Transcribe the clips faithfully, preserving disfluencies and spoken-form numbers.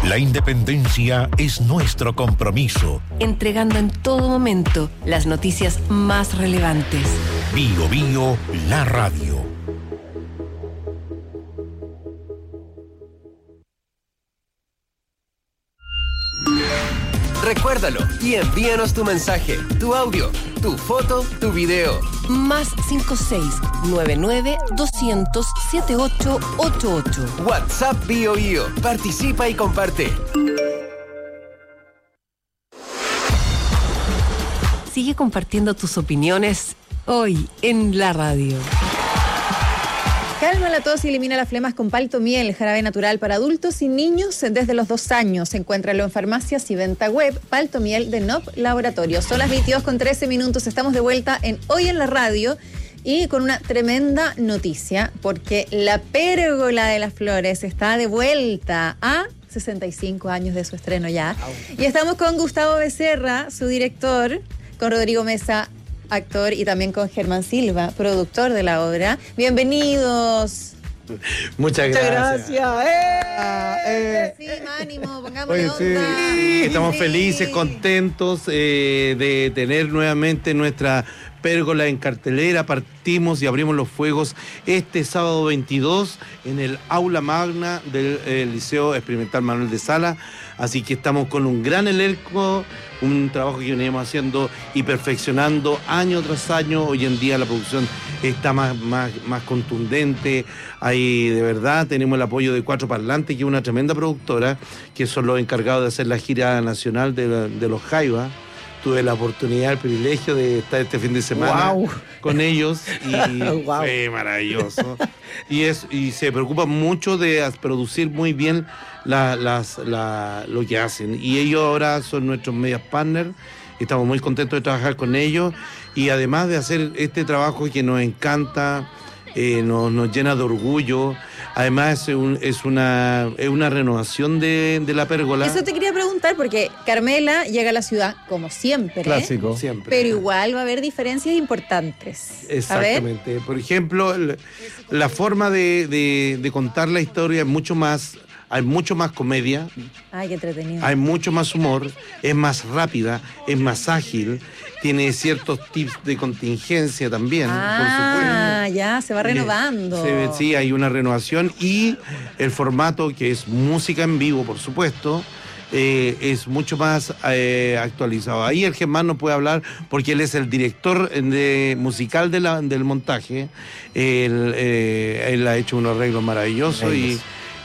La independencia es nuestro compromiso. Entregando en todo momento las noticias más relevantes. Bio Bio, la radio. Recuérdalo y envíanos tu mensaje, tu audio, tu foto, tu video. Más cinco seis nueve nueve dos cero cero siete ocho ocho ocho. WhatsApp Bio Bio. Participa y comparte. Sigue compartiendo tus opiniones hoy en la radio. Calma la tos y elimina las flemas con Paltomiel, jarabe natural para adultos y niños desde los dos años. Encuéntralo en farmacias y venta web. Paltomiel de N O P Laboratorio. Son las veintidós con trece minutos. Estamos de vuelta en Hoy en la Radio y con una tremenda noticia, porque la Pérgola de las Flores está de vuelta a sesenta y cinco años de su estreno ya. Y estamos con Gustavo Becerra, su director, con Rodrigo Mesa, actor, y también con Germán Silva, productor de la obra. Bienvenidos. Muchas gracias. Muchas gracias. ¡Eh! ¡Eh! Sí, ánimo, pongámosle Oye, onda. sí, estamos Sí. felices, contentos eh, de tener nuevamente nuestra Pérgola en cartelera. Partimos y abrimos los fuegos este sábado veintidós en el aula magna del eh, Liceo Experimental Manuel de Sala. Así que estamos con un gran elenco, un trabajo que venimos haciendo y perfeccionando año tras año. Hoy en día la producción está más, más, más contundente. Ahí de verdad tenemos el apoyo de Cuatro Parlantes, que es una tremenda productora, que son los encargados de hacer la gira nacional de, de los Jaivas. Tuve la oportunidad, el privilegio de estar este fin de semana wow. con ellos y wow. fue maravilloso. Y, es, y se preocupan mucho de producir muy bien la, las, la, lo que hacen. Y ellos ahora son nuestros medias partners. Estamos muy contentos de trabajar con ellos. Y además de hacer este trabajo que nos encanta, eh, nos, nos llena de orgullo. Además es, un, es, una, es una renovación de, de la Pérgola. Eso te quería preguntar, porque Carmela llega a la ciudad como siempre. Clásico. ¿eh? Siempre. Pero igual va a haber diferencias importantes. Exactamente. A ver. Por ejemplo, el, la forma de, de, de contar la historia es mucho más... Hay mucho más comedia. Ay, qué entretenido. Hay mucho más humor. Es más rápida, es más ágil. Tiene ciertos tips de contingencia también, ah, por supuesto. ya, se va renovando. Se, sí, hay una renovación. Y el formato, que es música en vivo, por supuesto, eh, es mucho más eh, actualizado. Ahí el Germán no puede hablar porque él es el director de, musical de la, del montaje. Él, eh, él ha hecho unos arreglos maravillosos y...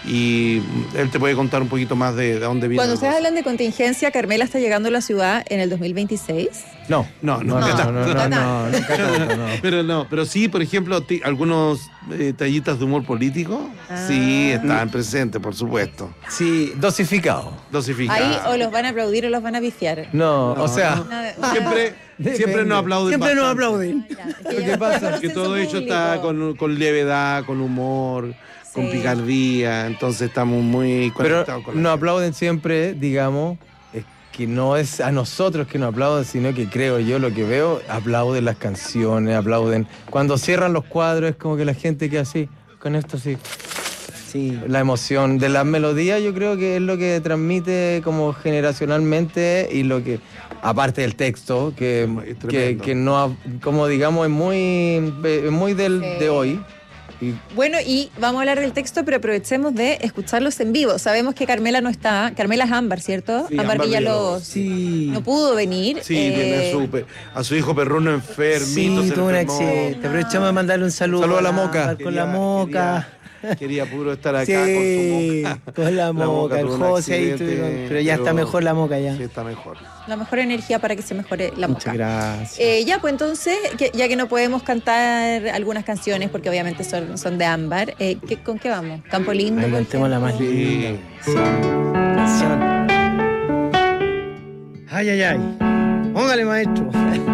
y él te puede contar un poquito más de, de dónde viene. Cuando ustedes hablan de contingencia, ¿Carmela está llegando a la ciudad en el dos mil veintiséis? No, no, no, no, no, no, no, no, no, nunca tanto, no. Pero no, pero sí, por ejemplo, t- algunos eh, tallitas de humor político, ah. sí, están presentes, por supuesto. Sí, dosificado. Dosificado. Ahí o los van a aplaudir o los van a viciar. No, No, o sea, no. Nada, nada. Siempre, siempre nos aplauden. Siempre nos bastante. aplauden. Ah, ya, es ¿Qué ya pasa? conocen Que su todo ello está público. con, con levedad, con humor, Sí. con picardía, entonces estamos muy conectados Pero con la nos gente. aplauden siempre, digamos, es que no es a nosotros que nos aplauden, sino que creo yo lo que veo, aplauden las canciones, aplauden. Cuando cierran los cuadros es como que la gente queda así, con esto así. Sí. La emoción de las melodías yo creo que es lo que transmite como generacionalmente y lo que, aparte del texto, que, Es que, tremendo. que no, como digamos, es muy, es muy del, Sí. de hoy. Y Bueno, y vamos a hablar del texto, pero aprovechemos de escucharlos en vivo. Sabemos que Carmela no está. Carmela es Ámbar, ¿cierto? Sí, Ámbar Ámbar Villalobos. sí. No pudo venir. Sí, eh, tiene a su, pe- a su hijo perruno enfermito. Sí, se tuvo un enfermó. accidente. Aprovechamos de mandarle un saludo. Saludo a la Moca. Con Quería- la Moca. Quería, quería puro estar acá Sí, con su Moca. con la Moca, el tuvo un José ahí accidente, estuvieron, pero ya está mejor la Moca ya. Sí, está mejor. La mejor energía para que se mejore la Muchas moca. gracias. Eh, ya, pues entonces, que- ya que no podemos cantar algunas canciones, porque obviamente son, son de Ámbar, eh, ¿qué- ¿con qué vamos? Campo Lindo. Ahí por cantemos la más ejemplo? linda. Sí. Canción. Ay, ay, ay. Póngale, maestro.